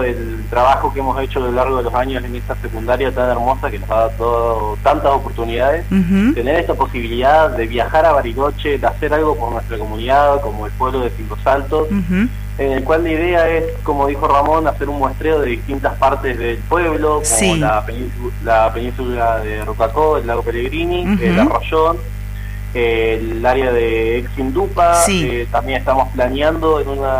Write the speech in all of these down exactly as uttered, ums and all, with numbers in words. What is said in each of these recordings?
el trabajo que hemos hecho a lo largo de los años en esta secundaria tan hermosa que nos ha dado tantas oportunidades, uh-huh. tener esta posibilidad de viajar a Bariloche, de hacer algo por nuestra comunidad, como el pueblo de Cinco Saltos, uh-huh. en el cual la idea es, como dijo Ramón, hacer un muestreo de distintas partes del pueblo, como sí. la, península, la península de Rocacó, el lago Pellegrini, uh-huh. el Arroyón, el área de Exindupa, sí. eh, también estamos planeando en una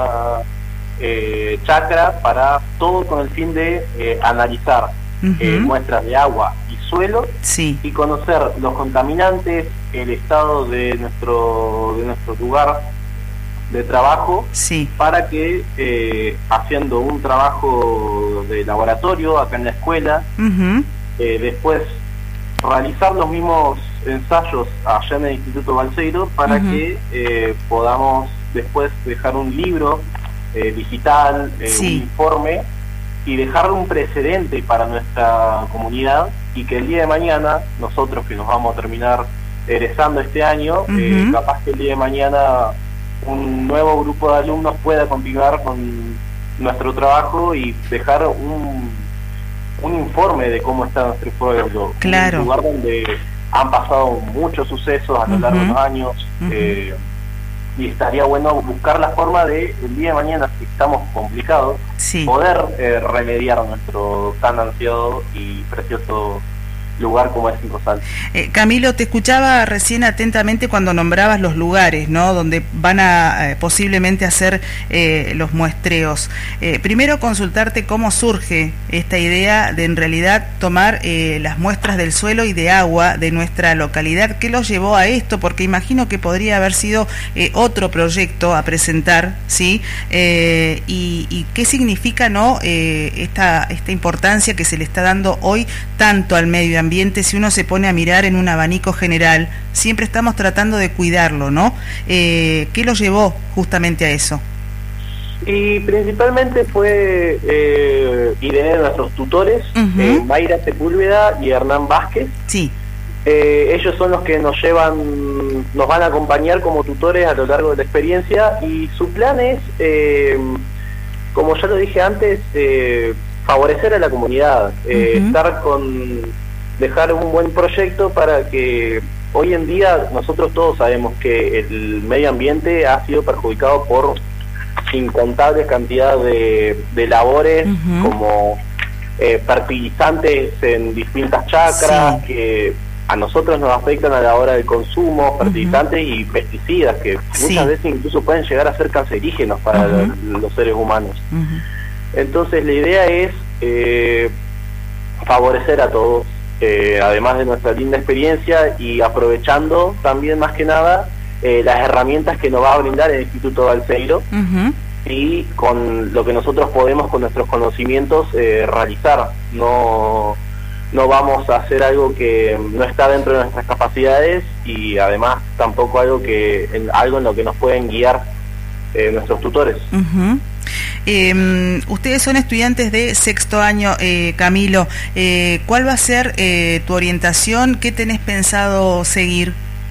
eh, chacra para todo con el fin de eh, analizar uh-huh. eh, muestras de agua y suelo sí. y conocer los contaminantes, el estado de nuestro de nuestro lugar de trabajo sí. para que eh, haciendo un trabajo de laboratorio acá en la escuela, uh-huh. eh, después realizar los mismos ensayos allá en el Instituto Balseiro para uh-huh. que eh, podamos después dejar un libro eh, digital, eh, sí. un informe y dejar un precedente para nuestra comunidad, y que el día de mañana nosotros que nos vamos a terminar egresando este año, uh-huh. eh, capaz que el día de mañana un nuevo grupo de alumnos pueda continuar con nuestro trabajo y dejar un, un informe de cómo está nuestro pueblo. Claro. Un lugar donde han pasado muchos sucesos a lo largo uh-huh. de los años, uh-huh. eh, y estaría bueno buscar la forma de, el día de mañana, si estamos complicados, sí. poder eh, remediar nuestro tan ansiado y precioso lugar como es Cinco Saltos. Eh, Camilo, te escuchaba recién atentamente cuando nombrabas los lugares, ¿no?, donde van a eh, posiblemente hacer eh, los muestreos. Eh, primero consultarte cómo surge esta idea de en realidad tomar eh, las muestras del suelo y de agua de nuestra localidad. ¿Qué los llevó a esto? Porque imagino que podría haber sido eh, otro proyecto a presentar, ¿sí? Eh, y, y qué significa, ¿no?, eh, esta, esta importancia que se le está dando hoy tanto al medio ambiente. Ambiente, si uno se pone a mirar en un abanico general, siempre estamos tratando de cuidarlo, ¿no? Eh, ¿Qué lo llevó justamente a eso? Y principalmente fue eh, idea de nuestros tutores, uh-huh. eh, Mayra Sepúlveda y Hernán Vázquez. Sí. Eh, ellos son los que nos llevan, nos van a acompañar como tutores a lo largo de la experiencia, y su plan es, eh, como ya lo dije antes, eh, favorecer a la comunidad, eh, uh-huh. estar con... dejar un buen proyecto para que hoy en día nosotros todos sabemos que el medio ambiente ha sido perjudicado por incontables cantidades de, de labores, uh-huh. como eh, fertilizantes en distintas chacras, sí. que a nosotros nos afectan a la hora del consumo, fertilizantes uh-huh. y pesticidas que sí. muchas veces incluso pueden llegar a ser cancerígenos para uh-huh. los, los seres humanos. Uh-huh. Entonces la idea es eh, favorecer a todos, Eh, además de nuestra linda experiencia, y aprovechando también más que nada eh, las herramientas que nos va a brindar el Instituto Balseiro, uh-huh. y con lo que nosotros podemos con nuestros conocimientos eh, realizar. No, no vamos a hacer algo que no está dentro de nuestras capacidades, y además tampoco algo que en, algo en lo que nos pueden guiar eh, nuestros tutores. Uh-huh. Eh, ustedes son estudiantes de sexto año, eh, Camilo. Eh, ¿Cuál va a ser eh, tu orientación? ¿Qué tenés pensado seguir?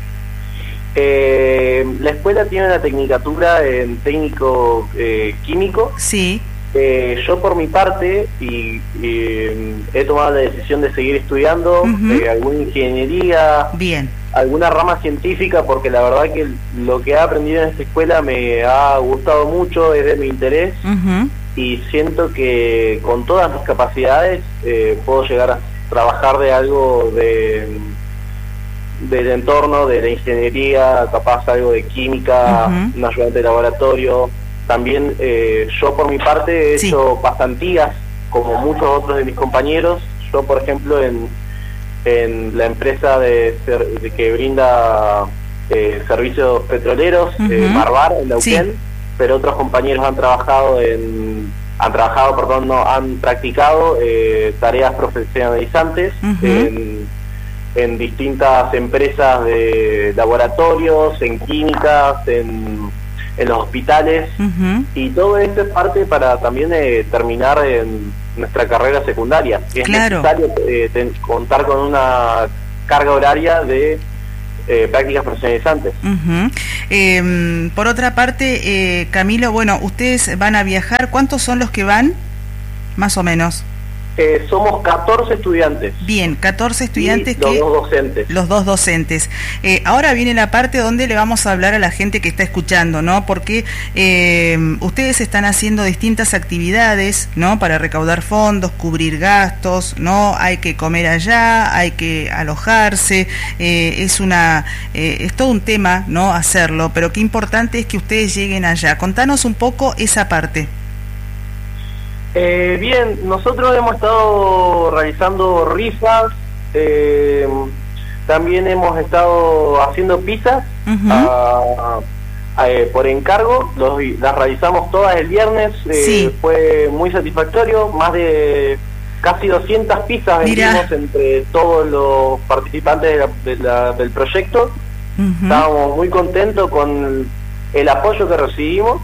Eh, la escuela tiene una tecnicatura en técnico eh, químico. Sí. Eh, yo por mi parte y, y he tomado la decisión de seguir estudiando uh-huh. eh, alguna ingeniería. Bien. Alguna rama científica, porque la verdad que lo que he aprendido en esta escuela me ha gustado mucho, es de mi interés, uh-huh. y siento que con todas mis capacidades eh, puedo llegar a trabajar de algo de del entorno, de la ingeniería, capaz algo de química, uh-huh. un ayudante de laboratorio. También eh, yo por mi parte he sí. hecho pasantías, como muchos otros de mis compañeros. Yo, por ejemplo, en en la empresa de, ser, de que brinda eh, servicios petroleros, uh-huh. eh, Marvar, en Neuquén, sí. pero otros compañeros han trabajado en han trabajado, perdón, no, han practicado eh, tareas profesionalizantes uh-huh. en, en distintas empresas de laboratorios, en químicas, en, en los hospitales, uh-huh. y todo esto es parte para también eh, terminar en nuestra carrera secundaria. Es claro. necesario eh, ten, contar con una carga horaria de eh, prácticas profesionalizantes. Uh-huh. Eh, por otra parte, eh, Camilo, bueno, ustedes van a viajar. ¿Cuántos son los que van? más o menos? Eh, somos catorce estudiantes. Bien, catorce estudiantes. Y los que, dos docentes. Los dos docentes. Eh, ahora viene la parte donde le vamos a hablar a la gente que está escuchando, ¿no? Porque eh, ustedes están haciendo distintas actividades, ¿no? Para recaudar fondos, cubrir gastos, ¿no? Hay que comer allá, hay que alojarse, eh, es una, eh, es todo un tema, ¿no? Hacerlo, pero qué importante es que ustedes lleguen allá. Contanos un poco esa parte. Eh, bien, nosotros hemos estado realizando rifas, eh, también hemos estado haciendo pizzas uh-huh. a, a, eh, por encargo, los, las realizamos todas el viernes, eh, sí. Fue muy satisfactorio, más de casi doscientas pizzas vendimos entre todos los participantes de la, de la, del proyecto, uh-huh. Estábamos muy contentos con el apoyo que recibimos.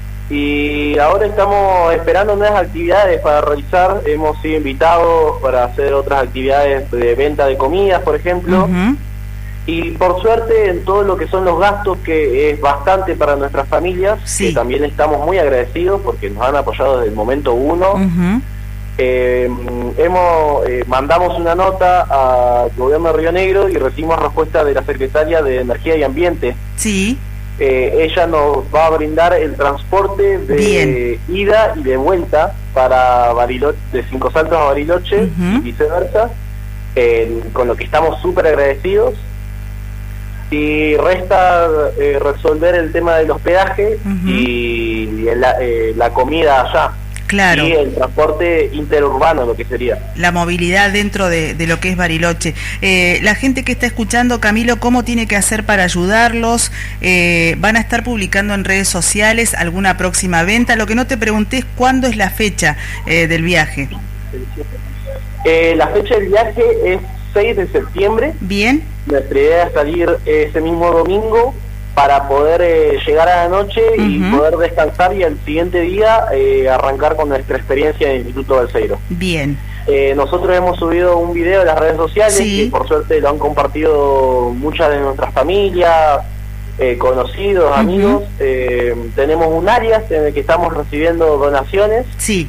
Y ahora estamos esperando nuevas actividades para realizar. Hemos sido invitados para hacer otras actividades de venta de comidas, por ejemplo. Uh-huh. Y por suerte en todo lo que son los gastos, que es bastante para nuestras familias, sí. Que también estamos muy agradecidos porque nos han apoyado desde el momento uno. Uh-huh. eh, hemos eh, mandamos una nota al gobierno de Río Negro y recibimos respuesta de la secretaria de Energía y Ambiente. Sí. Eh, ella nos va a brindar el transporte de Bien. ida y de vuelta para Bariloche, de Cinco Saltos a Bariloche, uh-huh. Y viceversa, eh, con lo que estamos súper agradecidos. Y resta eh, resolver el tema del hospedaje uh-huh. y la, eh, la comida allá. Claro. Y el transporte interurbano, lo que sería. La movilidad dentro de, de lo que es Bariloche. Eh, la gente que está escuchando, Camilo, ¿cómo tiene que hacer para ayudarlos? Eh, ¿Van a estar publicando en redes sociales alguna próxima venta? Lo que no te pregunté es cuándo es la fecha eh, del viaje. Eh, la fecha del viaje es seis de septiembre. Bien. Nuestra idea es salir ese mismo domingo para poder eh, llegar a la noche uh-huh. y poder descansar y al siguiente día eh, arrancar con nuestra experiencia en el Instituto Balseiro. Bien. Eh, nosotros hemos subido un video en las redes sociales, sí. Que por suerte lo han compartido muchas de nuestras familias, eh, conocidos, uh-huh. amigos. Eh, tenemos un área en el que estamos recibiendo donaciones. Sí.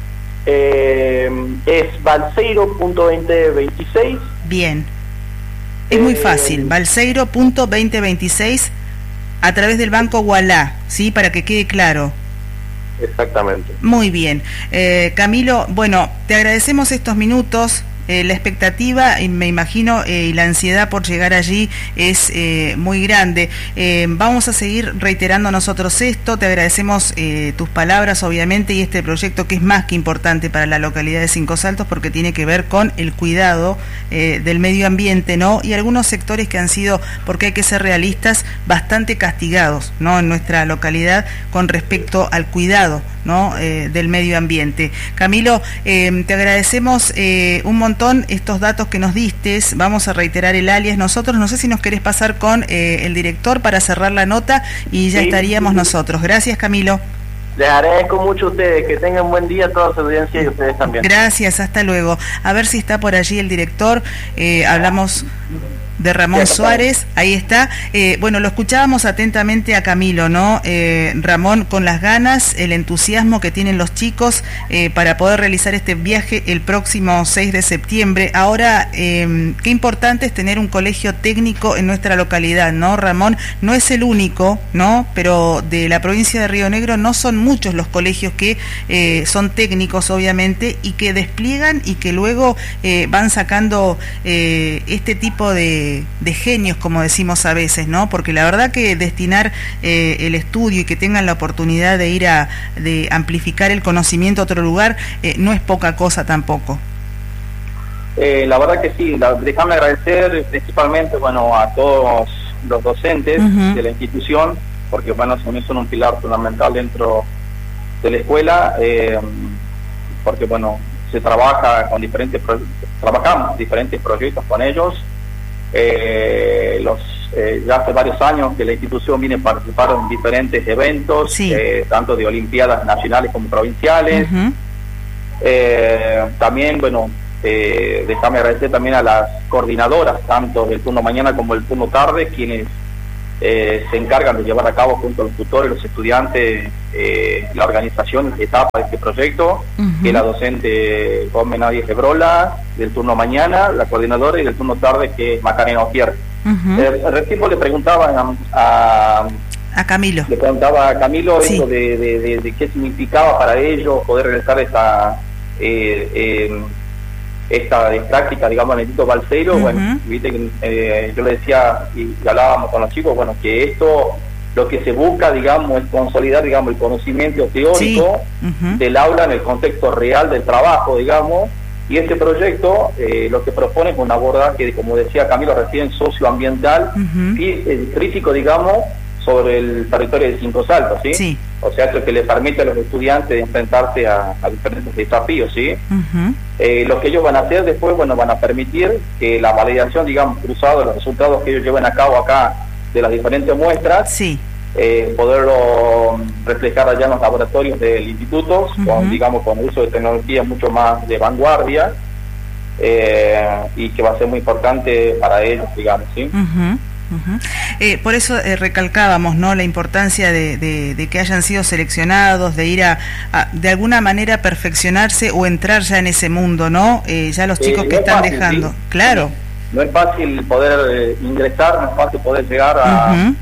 Eh, es balseiro punto veinte veintiséis. Bien. Es muy fácil, eh, balseiro punto veinte veintiséis a través del Banco Ualá, ¿sí? Para que quede claro. Exactamente. Muy bien. Eh, Camilo, bueno, te agradecemos estos minutos. Eh, la expectativa, y me imagino, eh, y la ansiedad por llegar allí es eh, muy grande. Eh, vamos a seguir reiterando nosotros esto. Te agradecemos eh, tus palabras, obviamente, y este proyecto que es más que importante para la localidad de Cinco Saltos porque tiene que ver con el cuidado eh, del medio ambiente, ¿no? Y algunos sectores que han sido, porque hay que ser realistas, bastante castigados, ¿no? En nuestra localidad con respecto al cuidado, ¿no? Eh, del medio ambiente. Camilo, eh, te agradecemos eh, un montón estos datos que nos diste. Vamos a reiterar el alias nosotros. No sé si nos querés pasar con eh, el director para cerrar la nota y ya sí, estaríamos sí. nosotros. Gracias, Camilo. Les agradezco mucho a ustedes, que tengan buen día, toda su audiencia y ustedes también. Gracias, hasta luego. A ver si está por allí el director. Eh, hablamos de Ramón Suárez, ahí está. Eh, bueno, lo escuchábamos atentamente a Camilo, ¿no? Eh, Ramón, con las ganas, el entusiasmo que tienen los chicos eh, para poder realizar este viaje el próximo seis de septiembre. Ahora, eh, qué importante es tener un colegio técnico en nuestra localidad, ¿no, Ramón? No es el único, ¿no? Pero de la provincia de Río Negro no son muchos los colegios que eh, son técnicos, obviamente, y que despliegan y que luego eh, van sacando eh, este tipo de de genios, como decimos a veces, ¿no? Porque la verdad que destinar eh, el estudio y que tengan la oportunidad de ir a de amplificar el conocimiento a otro lugar eh, no es poca cosa tampoco. Eh, la verdad que sí, la, déjame agradecer principalmente, bueno, a todos los docentes uh-huh. de la institución, porque bueno, son un pilar fundamental dentro de la escuela, eh, porque bueno, se trabaja con diferentes pro- trabajamos diferentes proyectos con ellos. Eh, los eh, ya hace varios años que la institución viene a participar en diferentes eventos, sí. eh, tanto de olimpiadas nacionales como provinciales. Uh-huh. Eh, también, bueno, eh, déjame agradecer también a las coordinadoras, tanto del turno mañana como el turno tarde, quienes eh, se encargan de llevar a cabo junto a los tutores, los estudiantes, eh, la organización, la etapa de este proyecto, uh-huh. que es la docente Gómez Nadie Gebrola, del turno mañana, la coordinadora, y del turno tarde, que es Macarena Otier. Uh-huh. eh, recién le preguntaba a, a A Camilo. Le preguntaba a Camilo sí. eso de, de, de, de qué significaba para ellos poder realizar esta eh, eh, esta práctica, digamos, en el Instituto Balseiro. Uh-huh. Bueno, viste que eh, yo le decía y, y hablábamos con los chicos, bueno, que esto lo que se busca, digamos, es consolidar, digamos, el conocimiento teórico sí. uh-huh. del aula en el contexto real del trabajo, digamos, y este proyecto eh, lo que propone es un abordaje, como decía Camilo recién, socioambiental, uh-huh. y, crítico, digamos, sobre el territorio de Cinco Saltos, ¿sí? Sí. O sea, eso que le permite a los estudiantes enfrentarse a, a diferentes desafíos, ¿sí? Uh-huh. Eh, lo que ellos van a hacer después, bueno, van a permitir que la validación, digamos, cruzado de los resultados que ellos lleven a cabo acá de las diferentes muestras, sí. eh, poderlo reflejar allá en los laboratorios del instituto, uh-huh. con, digamos, con uso de tecnologías mucho más de vanguardia, eh, y que va a ser muy importante para ellos, digamos, ¿sí? Uh-huh. Uh-huh. Eh, por eso eh, recalcábamos, ¿no?, la importancia de, de, de que hayan sido seleccionados, de ir a, a de alguna manera perfeccionarse o entrar ya en ese mundo, ¿no? Eh, ya los chicos eh, que no están fácil, dejando, ¿sí? Claro. No es fácil poder eh, ingresar, no es fácil poder llegar a, uh-huh.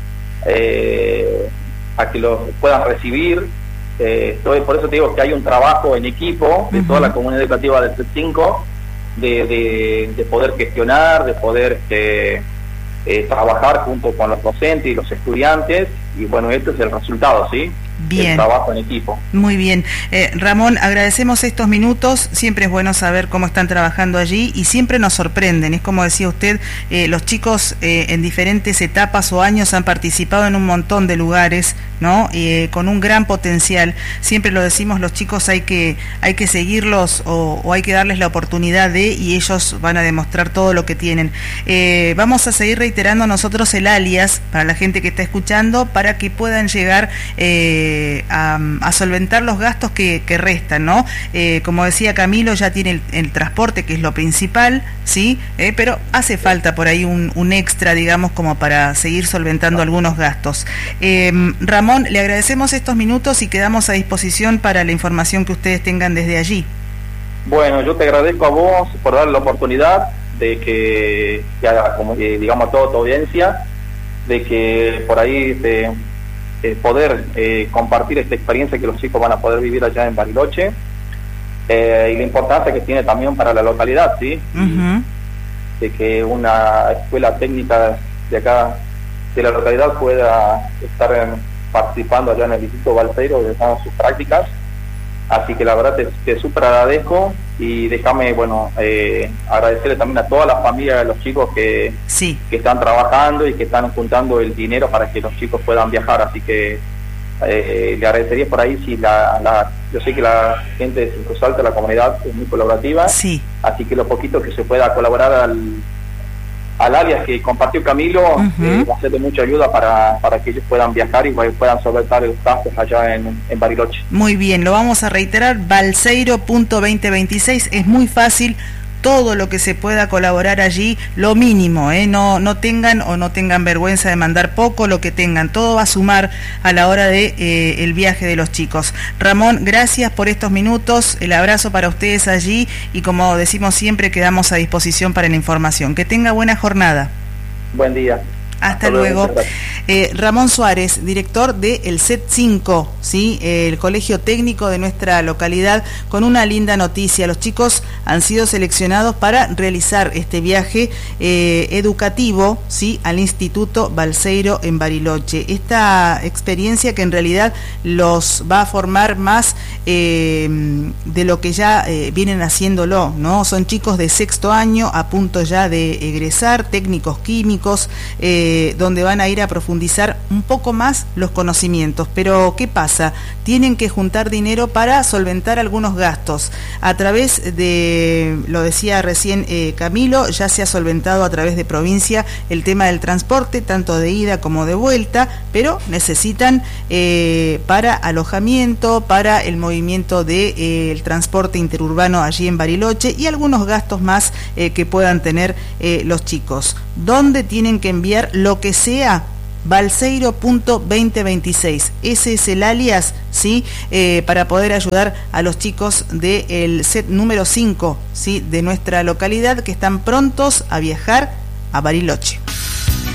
eh, a que los puedan recibir. Eh, entonces, por eso te digo que hay un trabajo en equipo de uh-huh. toda la comunidad educativa del C E T cinco de, de, de poder gestionar, de poder eh, Eh, trabajar junto con los docentes y los estudiantes, y bueno, este es el resultado, ¿sí? Bien. El trabajo en equipo. Muy bien. Eh, Ramón, agradecemos estos minutos, siempre es bueno saber cómo están trabajando allí y siempre nos sorprenden, es como decía usted, eh, los chicos eh, en diferentes etapas o años han participado en un montón de lugares, ¿no? Eh, con un gran potencial, siempre lo decimos, los chicos hay que hay que seguirlos o, o hay que darles la oportunidad de, y ellos van a demostrar todo lo que tienen. Eh, vamos a seguir reiterando nosotros el alias para la gente que está escuchando, para que puedan llegar eh, A, a solventar los gastos que, que restan, ¿no? Eh, como decía Camilo, ya tiene el, el transporte, que es lo principal, ¿sí? Eh, pero hace falta por ahí un, un extra, digamos, como para seguir solventando algunos gastos. Eh, Ramón, le agradecemos estos minutos y quedamos a disposición para la información que ustedes tengan desde allí. Bueno, yo te agradezco a vos por dar la oportunidad de que, que como, eh, digamos, a toda tu audiencia, de que por ahí te... Eh, poder eh, compartir esta experiencia que los chicos van a poder vivir allá en Bariloche, eh, y la importancia que tiene también para la localidad, ¿sí? Uh-huh. De que una escuela técnica de acá, de la localidad, pueda estar en, participando allá en el Instituto Balseiro de sus prácticas. Así que la verdad te, te súper agradezco, y déjame, bueno, eh, agradecerle también a todas las familias de los chicos que, sí. que están trabajando y que están juntando el dinero para que los chicos puedan viajar. Así que eh, le agradecería por ahí si la, la yo sé que la gente de Cinco Saltos, la comunidad, es muy colaborativa, sí. así que lo poquito que se pueda colaborar al al alias que compartió Camilo, uh-huh. eh, va a ser de mucha ayuda para, para que ellos puedan viajar y puedan solventar los gastos allá en, en Bariloche. Muy bien, lo vamos a reiterar, balseiro punto veinte veintiséis, es muy fácil, todo lo que se pueda colaborar allí, lo mínimo, ¿eh? no, no tengan o no tengan vergüenza de mandar poco, lo que tengan, todo va a sumar a la hora de eh, el viaje de los chicos. Ramón, gracias por estos minutos, el abrazo para ustedes allí, y como decimos siempre, quedamos a disposición para la información. Que tenga buena jornada. Buen día. Hasta, Hasta luego. luego. Eh, Ramón Suárez, director del C E T cinco, ¿sí? Eh, el colegio técnico de nuestra localidad, con una linda noticia. Los chicos han sido seleccionados para realizar este viaje eh, educativo, ¿sí?, al Instituto Balseiro en Bariloche. Esta experiencia que en realidad los va a formar más eh, de lo que ya eh, vienen haciéndolo, ¿no? Son chicos de sexto año, a punto ya de egresar, técnicos químicos, eh, donde van a ir a profundizar un poco más los conocimientos. Pero ¿qué pasa? Tienen que juntar dinero para solventar algunos gastos. A través de, lo decía recién eh, Camilo, ya se ha solventado a través de provincia el tema del transporte, tanto de ida como de vuelta, pero necesitan eh, para alojamiento, para el movimiento del de, eh, transporte interurbano allí en Bariloche, y algunos gastos más eh, que puedan tener eh, los chicos. ¿Dónde tienen que enviar lo que sea? balseiro punto veinte veintiséis. Ese es el alias, ¿sí? Eh, para poder ayudar a los chicos del set número cinco, ¿sí? De nuestra localidad, que están prontos a viajar a Bariloche.